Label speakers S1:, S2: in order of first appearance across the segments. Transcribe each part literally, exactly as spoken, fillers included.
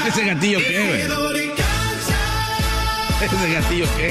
S1: ¿Ese gatillo qué, güey? ¿Ese gatillo qué?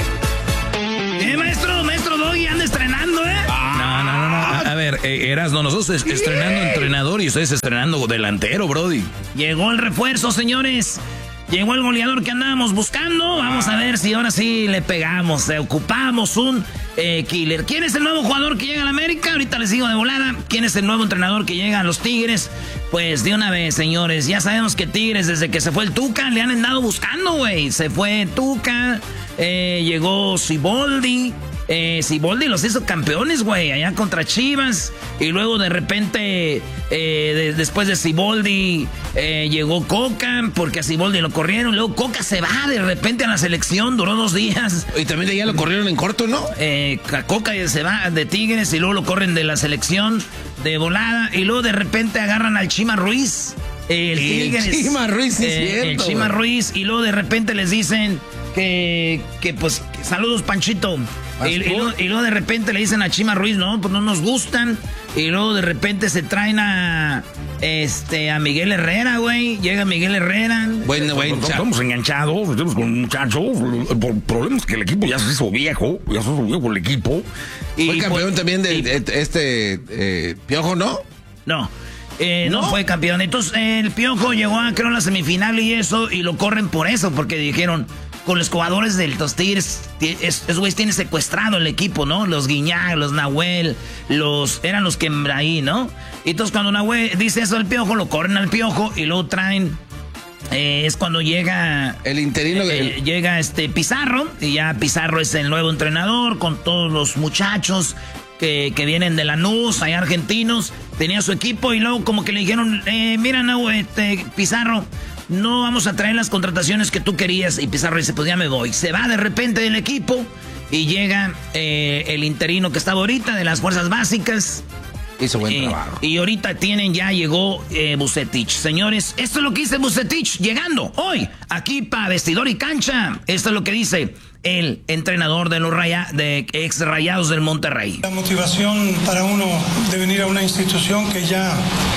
S2: Eh, maestro, maestro Doggy, anda estrenando, ¿eh?
S3: No, no, no, no. A, a ver, eh, Erasno, nosotros es, estrenando entrenador y ustedes estrenando delantero, brody.
S2: Llegó el refuerzo, señores. Llegó el goleador que andábamos buscando. Vamos a ver si ahora sí le pegamos. Eh, ocupamos un eh, killer. ¿Quién es el nuevo jugador que llega a la América? Ahorita les digo de volada. ¿Quién es el nuevo entrenador que llega a los Tigres? Pues de una vez, señores. Ya sabemos que Tigres, desde que se fue el Tuca, le han andado buscando, güey. Se fue Tuca, eh, llegó Siboldi. Eh, Siboldi los hizo campeones, güey, allá contra Chivas. Y luego de repente, eh, de, después de Siboldi, eh, llegó Coca, porque a Siboldi lo corrieron. Luego Coca se va de repente a la selección, duró dos días.
S1: Y también de allá lo corrieron en corto, ¿no?
S2: Eh, Coca se va de Tigres y luego lo corren de la selección de volada. Y luego de repente agarran al Chima Ruiz. El, Tigres,
S1: el Chima Ruiz, sí,
S2: eh,
S1: cierto,
S2: el Chima
S1: güey.
S2: Ruiz. Y luego de repente les dicen que, que pues, que saludos, Panchito. Y, y, luego, y luego de repente le dicen a Chima Ruiz, no, pues no nos gustan. Y luego de repente se traen a este a Miguel Herrera, güey. Llega Miguel Herrera.
S1: Bueno, bueno,
S3: estamos enganchados, estamos con un muchacho. El problema es que el equipo ya se hizo viejo, ya se hizo viejo el equipo.
S1: Y fue campeón
S2: pues,
S1: también de,
S2: y,
S1: de este eh, Piojo, ¿no?
S2: No. Eh, no. no fue campeón. Entonces eh, el Piojo llegó a creo a la semifinal y eso, y lo corren por eso, porque dijeron, con los jugadores del los Tigres, esos güeyes tienen secuestrado el equipo, ¿no? Los Guiñac, los Nahuel, los eran los que ahí, ¿no? Y entonces cuando Nahuel dice eso al Piojo, lo corren al Piojo y luego traen, eh, es cuando llega
S1: el interino,
S2: eh,
S1: el...
S2: Eh, llega este Pizarro, y ya Pizarro es el nuevo entrenador con todos los muchachos que, que vienen de Lanús, hay argentinos, tenía su equipo y luego como que le dijeron, eh, mira, no, este, Pizarro, no vamos a traer las contrataciones que tú querías. Y Pizarro dice, pues ya me voy. Se va de repente del equipo y llega eh, el interino que estaba ahorita de las fuerzas básicas.
S1: Hizo buen
S2: eh,
S1: trabajo.
S2: Y ahorita tienen, ya llegó eh, Vucetich. Señores, esto es lo que dice Vucetich llegando hoy aquí para Vestidor y Cancha. Esto es lo que dice el entrenador de los raya, de ex Rayados del Monterrey.
S4: La motivación para uno de venir a una institución que ya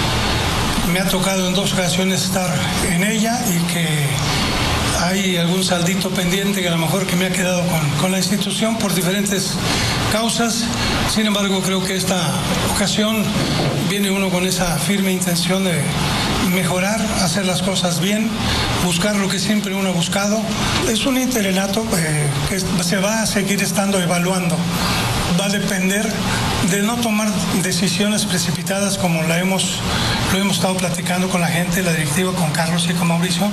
S4: me ha tocado en dos ocasiones estar en ella y que hay algún saldito pendiente que a lo mejor que me ha quedado con, con la institución por diferentes causas. Sin embargo, creo que esta ocasión viene uno con esa firme intención de mejorar, hacer las cosas bien, buscar lo que siempre uno ha buscado. Es un interinato eh, que se va a seguir estando evaluando. Va a depender de no tomar decisiones precipitadas como la hemos, lo hemos estado platicando con la gente, la directiva, con Carlos y con Mauricio,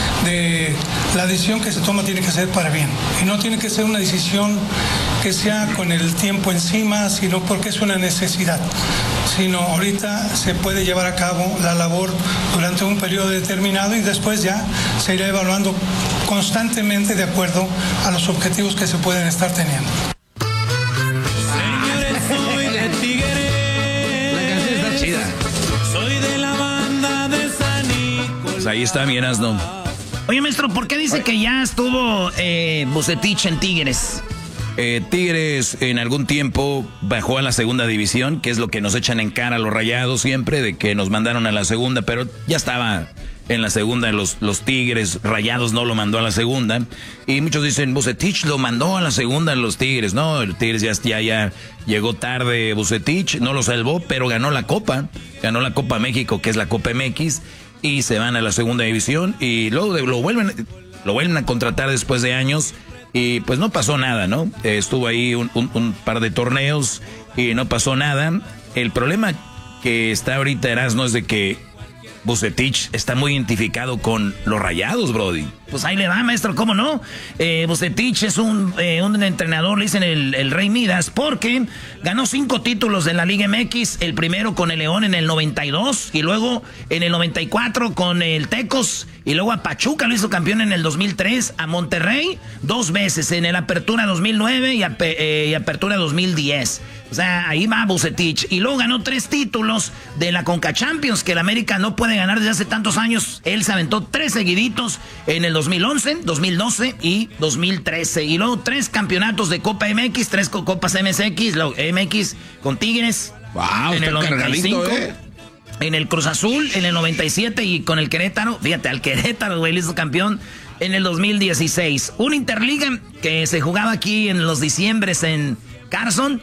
S4: de la decisión que se toma tiene que ser para bien. Y no tiene que ser una decisión que sea con el tiempo encima, sino porque es una necesidad. Sino ahorita se puede llevar a cabo la labor durante un periodo determinado y después ya se irá evaluando constantemente de acuerdo a los objetivos que se pueden estar teniendo.
S3: Pues ahí está mi Erasno.
S2: Oye, maestro, ¿por qué dice que ya estuvo eh, Vucetich en Tigres?
S3: Eh, Tigres en algún tiempo bajó a la segunda división, que es lo que nos echan en cara a los Rayados siempre, de que nos mandaron a la segunda, pero ya estaba en la segunda los, los Tigres. Rayados no lo mandó a la segunda. Y muchos dicen, Vucetich lo mandó a la segunda a los Tigres. No, el Tigres ya, ya, ya llegó tarde Vucetich, no lo salvó, pero ganó la Copa. Ganó la Copa México, que es la Copa M X, y se van a la segunda división y luego lo vuelven, lo vuelven a contratar después de años y pues no pasó nada, ¿no? Eh, estuvo ahí un, un, un par de torneos y no pasó nada. El problema que está ahorita Erasmo es de que Vucetich está muy identificado con los Rayados, brody.
S2: Pues ahí le va, maestro, ¿cómo no? Eh, Vucetich es un, eh, un entrenador, le dicen el, el Rey Midas, porque ganó cinco títulos de la Liga M X, el primero con el León en el noventa y dos, y luego en el noventa y cuatro con el Tecos, y luego a Pachuca lo hizo campeón en el dos mil tres, a Monterrey dos veces, en el Apertura dos mil nueve y, a, eh, y Apertura dos mil diez. O sea, ahí va Vucetich. Y luego ganó tres títulos de la Conca Champions, que el América no puede ganar desde hace tantos años. Él se aventó tres seguiditos en el dos mil once, dos mil doce y dos mil trece. Y luego tres campeonatos de Copa M X, tres Copas M S X, M X con Tigres.
S1: Wow,
S2: en el noventa y cinco.
S1: ¿eh?
S2: en el Cruz Azul en el noventa y siete y con el Querétaro, fíjate, al Querétaro, güey, le hizo campeón en el dos mil dieciséis. Un Interliga que se jugaba aquí en los diciembres en Carson,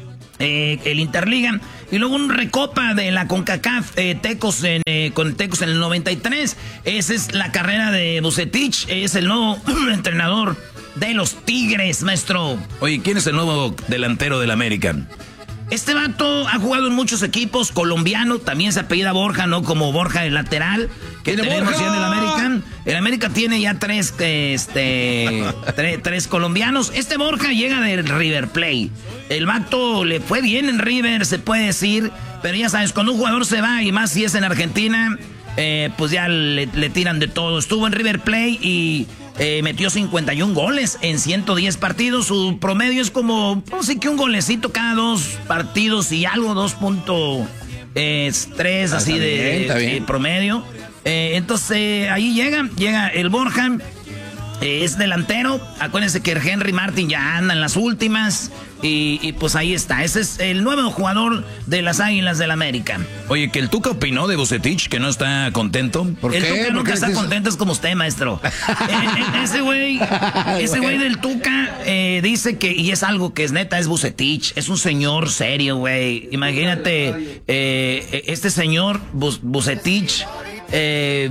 S2: eh, el Interliga, y luego un Recopa de la CONCACAF, eh, Tecos en, eh, con Tecos en el noventa y tres. Esa es la carrera de Vucetich, es el nuevo entrenador de los Tigres, maestro.
S3: Oye, ¿quién es el nuevo delantero del América?
S2: Este vato ha jugado en muchos equipos, colombiano, también se apellida Borja, ¿no? Como Borja el lateral, que tenemos ya en el América. El América tiene ya tres, este, tres, tres colombianos. Este Borja llega del River Plate. El vato le fue bien en River, se puede decir, pero ya sabes, cuando un jugador se va, y más si es en Argentina, eh, pues ya le, le tiran de todo. Estuvo en River Plate y... Eh, metió cincuenta y un goles en ciento diez partidos. Su promedio es como, no sé, que un golecito cada dos partidos y algo, dos punto tres, así bien, de, de promedio. Eh, entonces, eh, ahí llega, llega el Borja. Eh, es delantero. Acuérdense que el Henry Martin ya anda en las últimas. Y, y pues ahí está. Ese es el nuevo jugador de las Águilas del América.
S3: Oye, que el Tuca opinó de Vucetich, que no está contento.
S2: ¿Por el qué? Tuca nunca está contento, es como usted, maestro. eh, eh, ese güey, ese güey del Tuca eh, dice que, y es algo que es neta, es Vucetich. Es un señor serio, güey. Imagínate, eh, este señor Vucetich. Eh,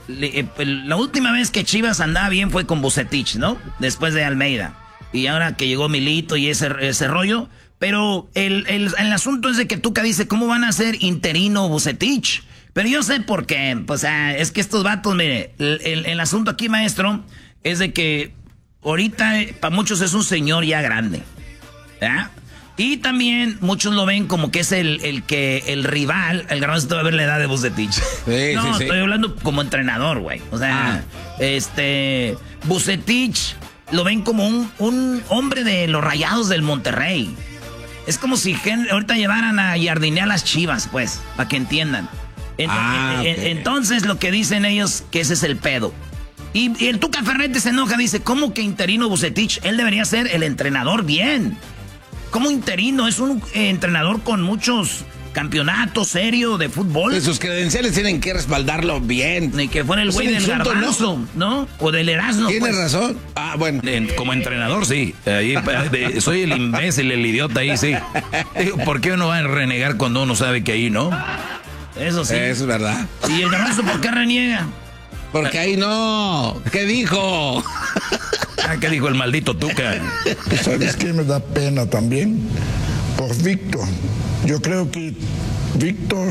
S2: la última vez que Chivas andaba bien fue con Vucetich, ¿no? Después de Almeida. Y ahora que llegó Milito y ese, ese rollo. Pero el, el, el asunto es de que Tuca dice, ¿cómo van a ser interino Vucetich? Pero yo sé por qué. Pues ah, es que estos vatos, mire, el, el, el asunto aquí, maestro, es de que ahorita eh, para muchos es un señor ya grande. ¿Verdad? Y también muchos lo ven como que es el, el que el rival, el Garbanzo va a ver la edad de Vucetich. Sí, no, sí, estoy sí. hablando como entrenador, güey. O sea, ah. este, Vucetich lo ven como un, un hombre de los Rayados del Monterrey. Es como si gente, ahorita llevaran a jardinear a las Chivas, pues, para que entiendan. Ent ah, okay. Entonces lo que dicen ellos, que ese es el pedo. Y, y el Tuca Ferretti se enoja, dice, ¿cómo que interino Vucetich? Él debería ser el entrenador bien. ¿Cómo interino? Es un eh, entrenador con muchos campeonatos serios de fútbol.
S1: Pues sus credenciales tienen que respaldarlo bien.
S2: Ni que fuera el güey del Garbanzo, ¿no? ¿no? O del Erasmo.
S1: Tienes
S2: pues.
S1: razón. Ah, bueno.
S3: En, como entrenador, sí. Ahí, de, soy el imbécil, el idiota ahí, sí. Digo, ¿por qué uno va a renegar cuando uno sabe que ahí no?
S2: Eso sí.
S1: Eso es verdad.
S2: ¿Y el Garbanzo por qué reniega?
S1: Porque ahí no. ¿Qué dijo?
S3: ¿Qué dijo el maldito Tuca?
S5: ¿Sabes qué me da pena también? Por Víctor. Yo creo que Víctor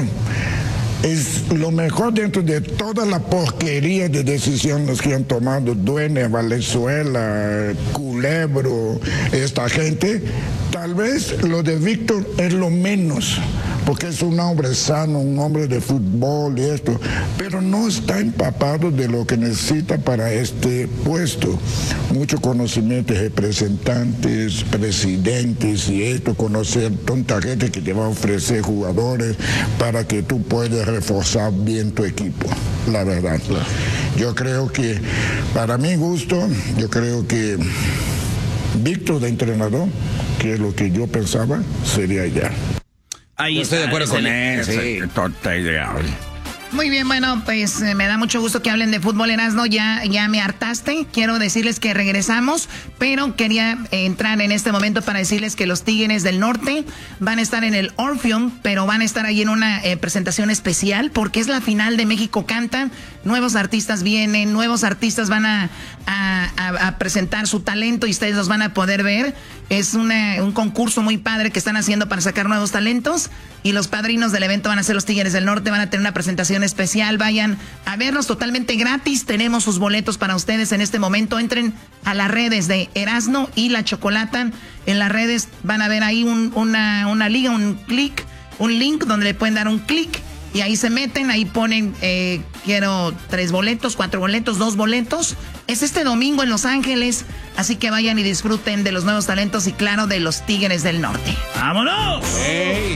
S5: es lo mejor dentro de toda la porquería de decisiones que han tomado Dueña, Valenzuela, Culebro, esta gente. Tal vez lo de Víctor es lo menos, porque es un hombre sano, un hombre de fútbol y esto, pero no está empapado de lo que necesita para este puesto. Mucho conocimiento de representantes, presidentes y esto, conocer tanta gente que te va a ofrecer jugadores para que tú puedas reforzar bien tu equipo, la verdad. Yo creo que, para mi gusto, yo creo que Víctor de entrenador, que es lo que yo pensaba, sería ya.
S1: Ahí estoy de acuerdo con él, sí. Total ideal.
S6: Muy bien, bueno, pues eh, me da mucho gusto que hablen de fútbol, Erasmo, ya, ya me hartaste. Quiero decirles que regresamos, pero quería eh, entrar en este momento para decirles que los Tigres del Norte van a estar en el Orpheum, pero van a estar ahí en una eh, presentación especial, porque es la final de México Canta. Nuevos artistas vienen, nuevos artistas van a, a, a, a presentar su talento y ustedes los van a poder ver. Es una, un concurso muy padre que están haciendo para sacar nuevos talentos, y los padrinos del evento van a ser los Tigres del Norte, van a tener una presentación especial. Vayan a verlos totalmente gratis. Tenemos sus boletos para ustedes en este momento. Entren a las redes de Erasmo y La Chocolata. En las redes van a ver ahí un, una, una liga, un clic, un link donde le pueden dar un clic. Y ahí se meten, ahí ponen, eh, quiero tres boletos, cuatro boletos, dos boletos. Es este domingo en Los Ángeles, así que vayan y disfruten de los nuevos talentos y claro, de los Tigres del Norte.
S2: ¡Vámonos!
S1: Hey.